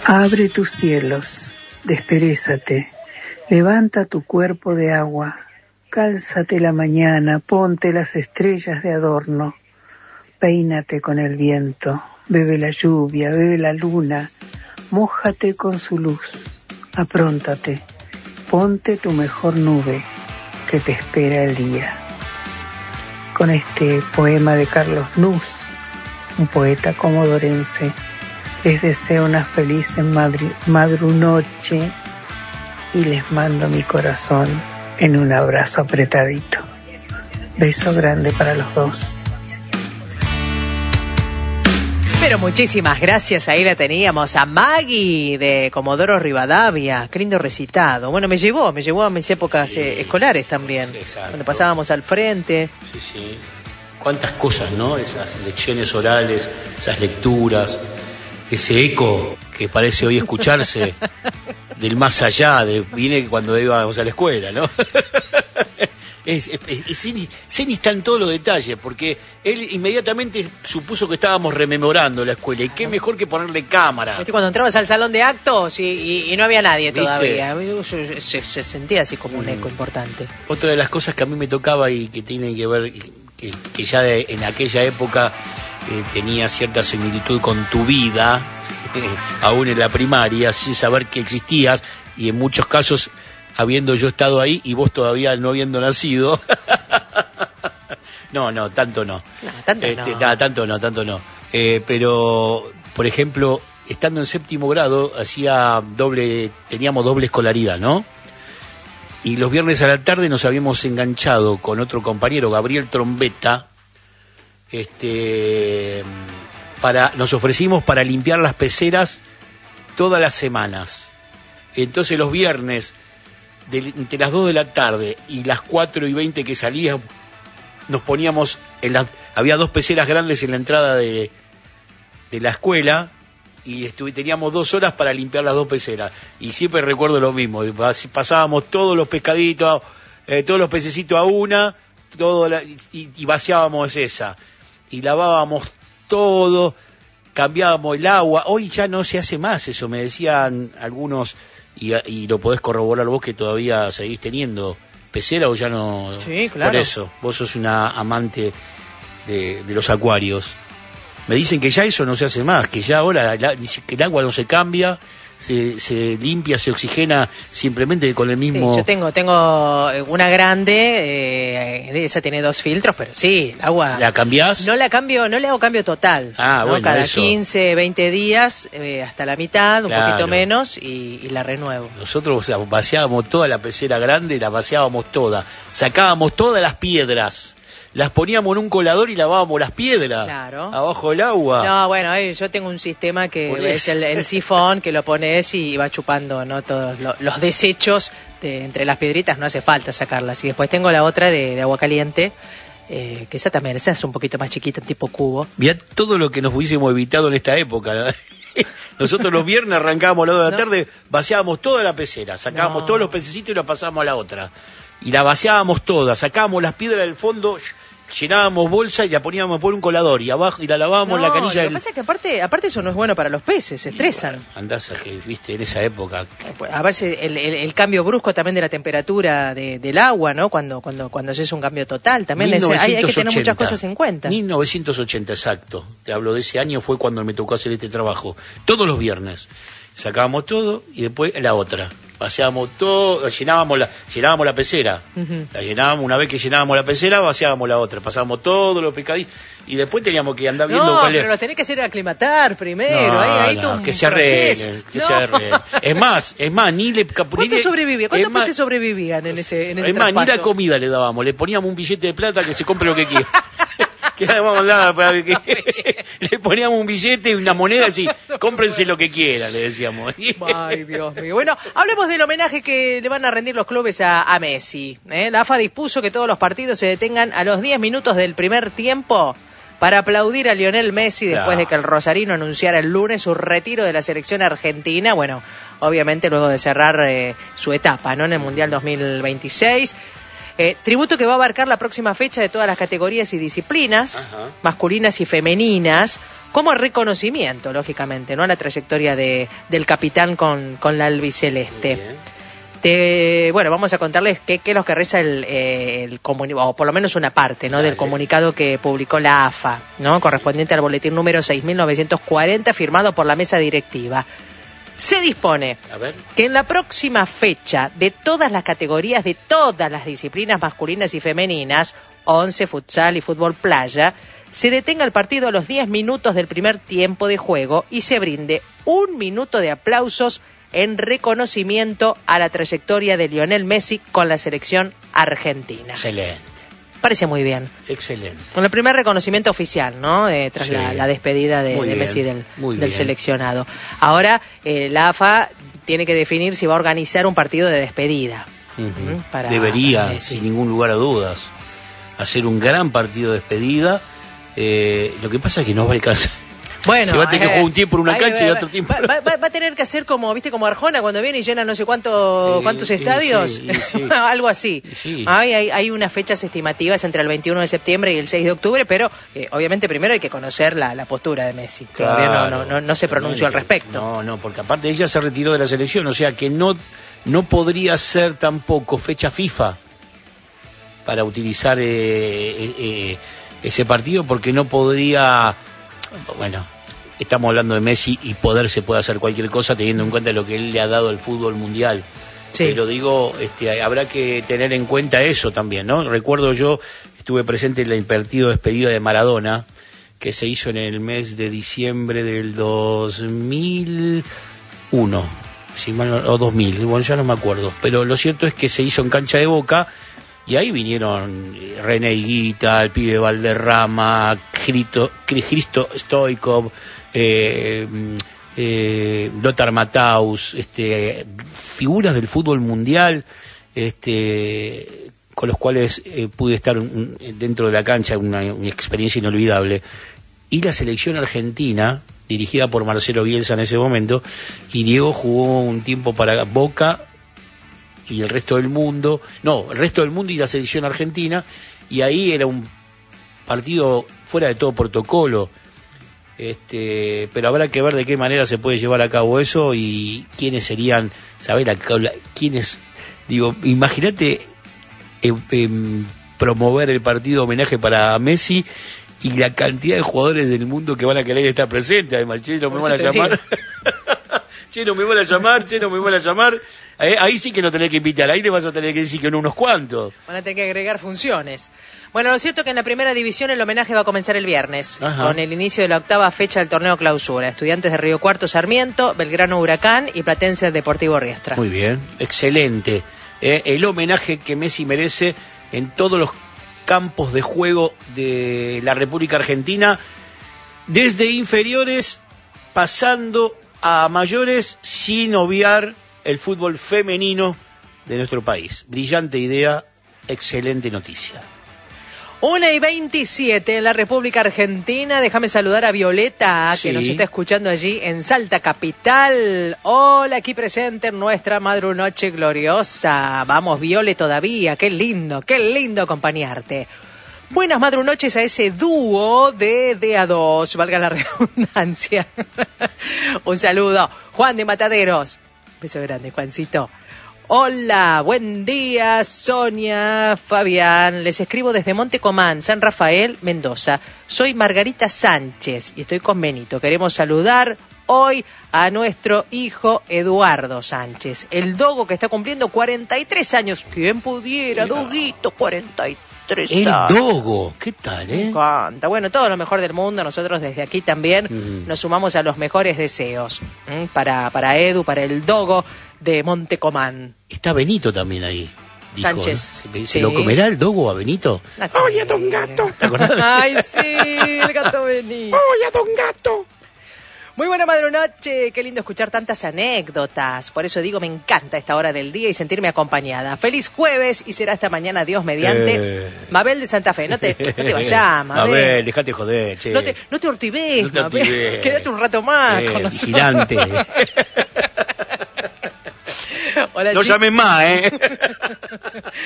Abre tus cielos, desperésate, levanta tu cuerpo de agua, cálzate la mañana, ponte las estrellas de adorno, peínate con el viento, bebe la lluvia, bebe la luna, mójate con su luz, apróntate, ponte tu mejor nube, que te espera el día. Con este poema de Carlos Nuz, un poeta comodorense, les deseo una feliz madrunoche y les mando mi corazón en un abrazo apretadito. Beso grande para los dos. Pero muchísimas gracias, ahí la teníamos a Maggie de Comodoro Rivadavia, qué lindo recitado. Bueno, me llevó a mis épocas escolares también, cuando pasábamos al frente. Sí. Cuántas cosas, ¿no? Esas lecciones orales, esas lecturas, ese eco que parece hoy escucharse del más allá, viene cuando íbamos a la escuela, ¿no? Zeni está en todos los detalles, porque él inmediatamente supuso que estábamos rememorando la escuela, y qué mejor que ponerle cámara. ¿Viste? Cuando entrabas al salón de actos y no había nadie todavía, se sentía así como un eco importante. Otra de las cosas que a mí me tocaba y que tienen que ver, que ya en aquella época tenía cierta similitud con tu vida, aún en la primaria, sin saber que existías, y en muchos casos habiendo yo estado ahí y vos todavía no habiendo nacido. No, tanto no. Tanto no. Pero, por ejemplo, estando en séptimo grado, teníamos doble escolaridad, ¿no? Y los viernes a la tarde nos habíamos enganchado con otro compañero, Gabriel Trombetta, nos ofrecimos para limpiar las peceras todas las semanas. Entonces los viernes, entre las 2 de la tarde y las 4:20 que salíamos, nos poníamos había 2 peceras grandes en la entrada de la escuela, y teníamos 2 horas para limpiar las 2 peceras, y siempre recuerdo lo mismo, pasábamos todos los pescaditos, todos los pececitos a una, y vaciábamos esa, y lavábamos todo, cambiábamos el agua. Hoy ya no se hace más eso, me decían algunos, y lo podés corroborar vos, que todavía seguís teniendo pecera, o ya no. Sí, claro. Por eso, vos sos una amante de los acuarios. Me dicen que ya eso no se hace más, que ya ahora que el agua no se cambia, se limpia, se oxigena simplemente con el mismo. Sí, yo tengo una grande, esa tiene 2 filtros, pero sí, el agua. ¿La cambiás? No la cambio, no le hago cambio total. ¿No? Bueno, cada eso. 15, 20 días, hasta la mitad, un Claro. poquito menos, y la renuevo. Nosotros, vaciábamos toda la pecera grande, la vaciábamos toda, sacábamos todas las piedras, las poníamos en un colador y lavábamos las piedras. Claro. Abajo del agua. No, bueno, yo tengo un sistema que es el sifón, que lo pones y va chupando, ¿no? Todos los desechos entre las piedritas, no hace falta sacarlas. Y después tengo la otra de agua caliente, que esa es un poquito más chiquita, tipo cubo. Mirá todo lo que nos hubiésemos evitado en esta época, ¿no? Nosotros los viernes arrancábamos a las 2 de la tarde, vaciábamos toda la pecera, sacábamos todos los pececitos y la pasábamos a la otra. Y la vaciábamos toda, sacábamos las piedras del fondo, llenábamos bolsa y la poníamos por un colador, y abajo, y la lavábamos en la canilla. Lo que pasa es que aparte eso no es bueno para los peces, se estresan. Bueno, andás a que, viste, en esa época. A ver si el cambio brusco también de la temperatura del agua, ¿no? Cuando se hace un cambio total, también hay que tener muchas cosas en cuenta. 1980, exacto. Te hablo de ese año, fue cuando me tocó hacer este trabajo. Todos los viernes. Sacábamos todo y después la otra. Vaciábamos todo, llenábamos la pecera. Uh-huh. La llenábamos, una vez que llenábamos la pecera, vaciábamos la otra. Pasábamos todos los pescaditos y después teníamos que andar viendo cuál es. Pero los tenés que hacer aclimatar primero. Que se arreglen. Es más, ¿Cuántos sobrevivían? ¿Cuántos peces sobrevivían en ese Es más, traspaso? ni la comida le dábamos, le poníamos un billete de plata que se compre lo que quiera. Que le poníamos un billete y una moneda así, cómprense lo que quieran, le decíamos. Ay, Dios mío. Bueno, hablemos del homenaje que le van a rendir los clubes a Messi. La AFA dispuso que todos los partidos se detengan a los 10 minutos del primer tiempo para aplaudir a Lionel Messi después de que el rosarino anunciara el lunes su retiro de la selección argentina. Bueno, obviamente luego de cerrar su etapa, ¿no? En el Mundial 2026. Tributo que va a abarcar la próxima fecha de todas las categorías y disciplinas, Ajá. masculinas y femeninas, como reconocimiento, lógicamente, ¿no? A la trayectoria del capitán con la albiceleste. Bueno, vamos a contarles qué es lo que reza el comunicado, o por lo menos una parte, ¿no? Del comunicado que publicó la AFA, ¿no? Correspondiente al boletín número 6.940, firmado por la mesa directiva. Se dispone que en la próxima fecha de todas las categorías, de todas las disciplinas masculinas y femeninas, 11, futsal y fútbol playa, se detenga el partido a los 10 minutos del primer tiempo de juego y se brinde 1 minuto de aplausos en reconocimiento a la trayectoria de Lionel Messi con la selección argentina. Excelente. Parece muy bien. Excelente. Con el primer reconocimiento oficial, ¿no? Tras Sí. la despedida de Muy Messi bien, muy del bien. seleccionado. Ahora, la AFA tiene que definir si va a organizar un partido de despedida. Ujú. Para Debería, Messi. sin ningún lugar a dudas, hacer un gran partido de despedida. Lo que pasa es que no va a alcanzar. Bueno, se va a tener que jugar un tiempo en una cancha y otro tiempo. Va a tener que hacer como, ¿viste? Como Arjona cuando viene y llena no sé cuántos estadios. Sí. Algo así. Sí. Hay unas fechas estimativas entre el 21 de septiembre y el 6 de octubre, pero obviamente primero hay que conocer la postura de Messi. Todavía Claro. no se pronunció al respecto. No, porque aparte ella se retiró de la selección, o sea que no podría ser tampoco fecha FIFA para utilizar ese partido, porque no podría, bueno, estamos hablando de Messi y se puede hacer cualquier cosa teniendo en cuenta lo que él le ha dado al fútbol mundial. Sí. Pero digo, habrá que tener en cuenta eso también, ¿no? Recuerdo yo, estuve presente en el partido de despedida de Maradona, que se hizo en el mes de diciembre del 2001, si mal no, o 2000, bueno, ya no me acuerdo. Pero lo cierto es que se hizo en cancha de Boca, y ahí vinieron René Higuita, el pibe Valderrama, Cristo Stoikov, Lothar Matthaus, figuras del fútbol mundial, con los cuales pude estar dentro de la cancha, una experiencia inolvidable. Y la selección argentina, dirigida por Marcelo Bielsa en ese momento, y Diego jugó un tiempo para Boca y el resto del mundo, y la selección argentina, y ahí era un partido fuera de todo protocolo. Pero habrá que ver de qué manera se puede llevar a cabo eso y quiénes serían, saber quiénes, digo, imagínate promover el partido de homenaje para Messi y la cantidad de jugadores del mundo que van a querer estar presentes. Además, no me van a llamar. No me van a llamar. Ahí sí que no tenés que invitar, ahí le vas a tener que decir que no unos cuantos. Van a tener que agregar funciones. Bueno, lo cierto es que en la primera división el homenaje va a comenzar el viernes, con el inicio de la 8ª fecha del torneo clausura. Estudiantes de Río Cuarto Sarmiento, Belgrano Huracán y Platense Deportivo Riestra. Muy bien, excelente. El homenaje que Messi merece en todos los campos de juego de la República Argentina, desde inferiores, pasando a mayores, sin obviar el fútbol femenino de nuestro país. Brillante idea, excelente noticia. 1:27 en la República Argentina. Déjame saludar a Violeta, que nos está escuchando allí en Salta Capital. Hola, aquí presente en nuestra madrunoche gloriosa. Vamos, Viole, todavía. Qué lindo acompañarte. Buenas madrunoches a ese dúo de A2, valga la redundancia. Un saludo. Juan de Mataderos. Beso grande, Juancito. Hola, buen día, Sonia, Fabián. Les escribo desde Montecomán, San Rafael, Mendoza. Soy Margarita Sánchez y estoy con Benito. Queremos saludar hoy a nuestro hijo Eduardo Sánchez, el dogo que está cumpliendo 43 años. ¿Quién pudiera, Doguito, 43 El años? dogo, ¿qué tal, Me encanta. Bueno, todo lo mejor del mundo. Nosotros desde aquí también nos sumamos a los mejores deseos para Edu, para el dogo de Montecomán. Está Benito también ahí. Dijo, Sánchez. ¿no? ¿Se lo comerá el dogo a Benito? ¡Oye, don Gato! ¿Te acordás? ¡Ay, sí! El gato Benito. ¡Oye, don Gato! Muy buena madrunoche, qué lindo escuchar tantas anécdotas. Por eso digo, me encanta esta hora del día y sentirme acompañada. Feliz jueves y será hasta mañana, Dios mediante. Mabel de Santa Fe, no te vayas, Mabel. Mabel, dejate joder, che. No te ortives, Mabel. Quédate un rato más con nosotros. Vigilante. Hola, no llames más,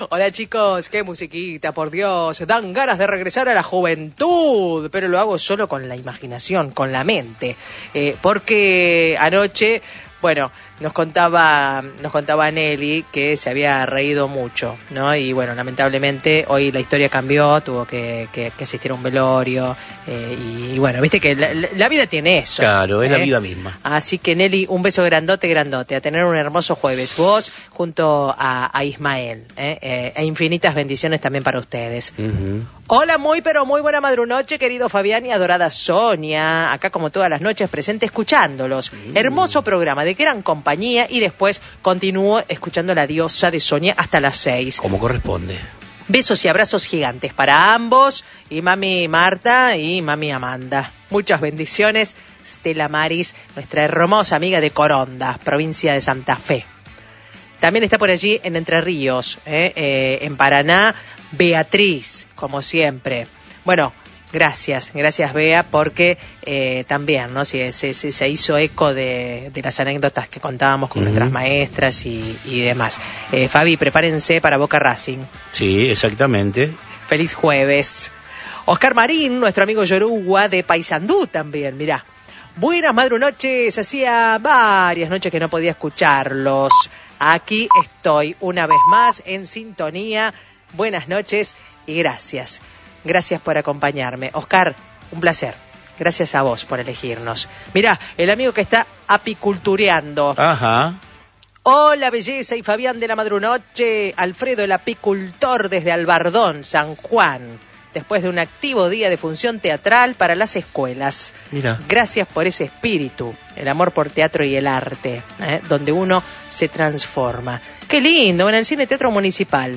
Hola chicos, qué musiquita, por Dios. Dan ganas de regresar a la juventud, pero lo hago solo con la imaginación, con la mente. Porque anoche, bueno, nos contaba Nelly que se había reído mucho, ¿no? Y bueno, lamentablemente hoy la historia cambió, tuvo que asistir a un velorio. Y bueno, viste que la vida tiene eso. Claro, es la vida misma. Así que Nelly, un beso grandote, grandote. A tener un hermoso jueves. Vos junto a Ismael. E infinitas bendiciones también para ustedes. Uh-huh. Hola, pero muy buena madrunoche, querido Fabián y adorada Sonia. Acá como todas las noches presente escuchándolos. Hermoso programa de gran compañía y después continúo escuchando a la diosa de Sonia hasta las 6. Como corresponde. Besos y abrazos gigantes para ambos, y mami Marta y mami Amanda. Muchas bendiciones, Stella Maris, nuestra hermosa amiga de Coronda, provincia de Santa Fe. También está por allí en Entre Ríos, en Paraná, Beatriz, como siempre. Bueno, gracias Bea, porque también, ¿no? Se hizo eco de las anécdotas que contábamos con nuestras maestras y demás. Fabi, prepárense para Boca Racing. Sí, exactamente. Feliz jueves. Oscar Marín, nuestro amigo Yoruba de Paysandú también, mirá. Buenas madrunoches, hacía varias noches que no podía escucharlos. Aquí estoy una vez más en sintonía. Buenas noches y gracias. Gracias por acompañarme. Oscar, un placer. Gracias a vos por elegirnos. Mirá, el amigo que está apicultureando. Ajá. Hola, belleza y Fabián de la madrunoche. Alfredo, el apicultor desde Albardón, San Juan. Después de un activo día de función teatral para las escuelas. Mira. Gracias por ese espíritu, el amor por teatro y el arte, donde uno se transforma. Qué lindo, en el Cine Teatro Municipal.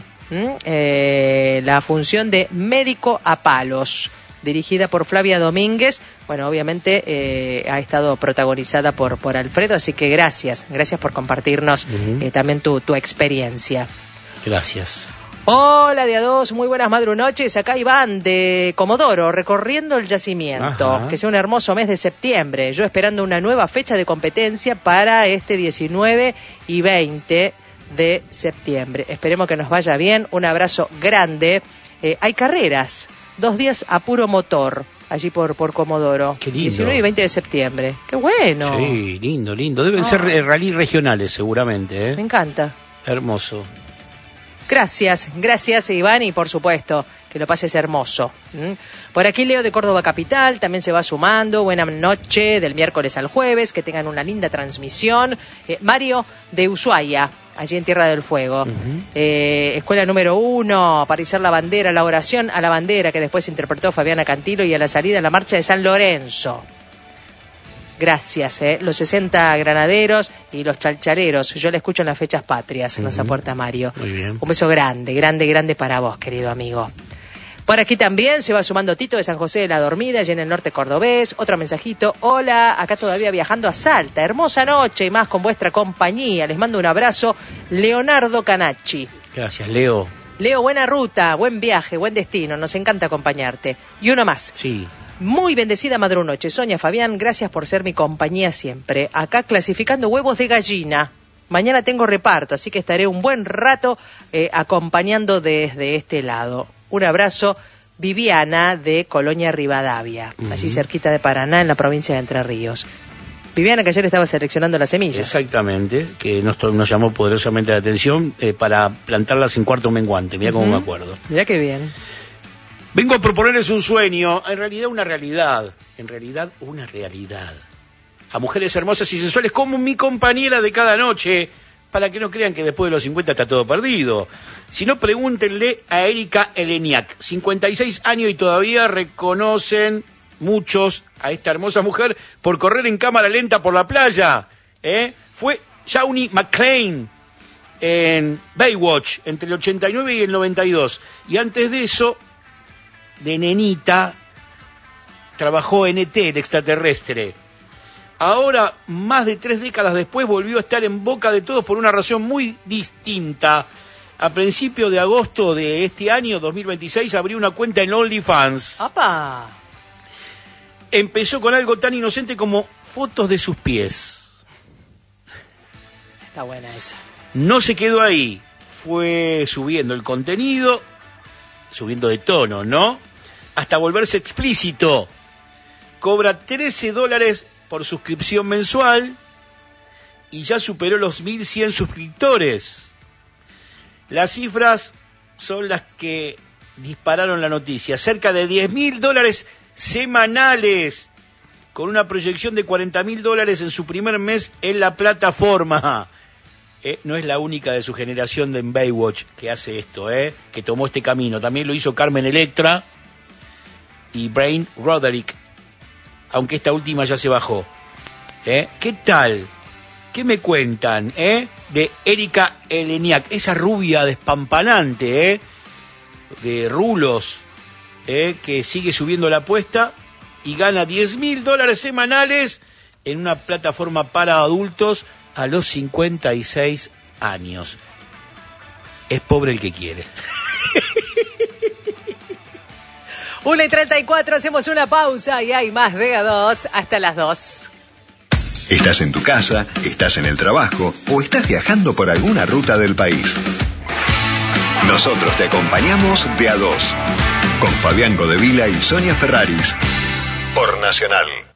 La función de Médico a Palos, dirigida por Flavia Domínguez. Bueno, obviamente ha estado protagonizada por Alfredo, así que gracias por compartirnos también tu experiencia. Gracias. Hola de a dos, muy buenas madrunoches. Acá Iván de Comodoro, recorriendo el yacimiento. Ajá. Que sea un hermoso mes de septiembre. Yo esperando una nueva fecha de competencia para este 19 y 20 de septiembre. Esperemos que nos vaya bien. Un abrazo grande. Hay carreras, 2 días a puro motor, allí por Comodoro. Qué lindo. 19 y 20 de septiembre. ¡Qué bueno! Sí, lindo. Deben ser rally regionales seguramente. Me encanta. Hermoso. Gracias Iván, y por supuesto que lo pases hermoso. Por aquí Leo de Córdoba Capital también se va sumando. Buena noche del miércoles al jueves, que tengan una linda transmisión. Mario de Ushuaia, allí en Tierra del Fuego. Escuela número 1, para izar la bandera, la oración a la bandera que después interpretó Fabiana Cantilo, y a la salida en la marcha de San Lorenzo. Gracias, los 60 granaderos y los chalchaleros. Yo la escucho en las fechas patrias, nos aporta Mario. Muy bien. Un beso grande para vos, querido amigo. Por aquí también se va sumando Tito de San José de la Dormida, allí en el norte cordobés. Otro mensajito. Hola, acá todavía viajando a Salta. Hermosa noche y más con vuestra compañía. Les mando un abrazo. Leonardo Canacci. Gracias, Leo. Leo, buena ruta, buen viaje, buen destino. Nos encanta acompañarte. Y uno más. Sí. Muy bendecida madrunoche. Sonia, Fabián, gracias por ser mi compañía siempre. Acá clasificando huevos de gallina. Mañana tengo reparto, así que estaré un buen rato acompañando desde este lado. Un abrazo, Viviana de Colonia Rivadavia, allí cerquita de Paraná, en la provincia de Entre Ríos. Viviana, que ayer estaba seleccionando las semillas. Exactamente, que nos llamó poderosamente la atención para plantarlas en cuarto menguante. Mirá cómo me acuerdo. Mirá qué bien. Vengo a proponerles un sueño, en realidad una realidad. A mujeres hermosas y sensuales como mi compañera de cada noche, para que no crean que después de los 50 está todo perdido. Si no, pregúntenle a Erika Eleniak, 56 años y todavía reconocen muchos a esta hermosa mujer por correr en cámara lenta por la playa. Fue Shawnee McClane en Baywatch entre el 89 y el 92. Y antes de eso, de nenita, trabajó en ET, el extraterrestre. Ahora, más de 3 décadas después, volvió a estar en boca de todos por una razón muy distinta. A principios de agosto de este año, 2026, abrió una cuenta en OnlyFans. ¡Apa! Empezó con algo tan inocente como fotos de sus pies. Está buena esa. No se quedó ahí. fue subiendo el contenido, subiendo de tono, ¿no? Hasta volverse explícito. Cobra $13 por suscripción mensual y ya superó los 1.100 suscriptores. Las cifras son las que dispararon la noticia. Cerca de $10.000 semanales, con una proyección de $40.000 en su primer mes en la plataforma. No es la única de su generación de Baywatch que hace esto, que tomó este camino. También lo hizo Carmen Electra y Brain Roderick, aunque esta última ya se bajó. ¿Qué tal? ¿Qué me cuentan, de Erika Eleniak, esa rubia despampanante, de rulos, que sigue subiendo la apuesta y gana $10.000 semanales en una plataforma para adultos a los 56 años? Es pobre el que quiere. 1:34, hacemos una pausa y hay más de A2 hasta las 2. Estás en tu casa, estás en el trabajo o estás viajando por alguna ruta del país. Nosotros te acompañamos de A2 con Fabián Godevila y Sonia Ferraris por Nacional.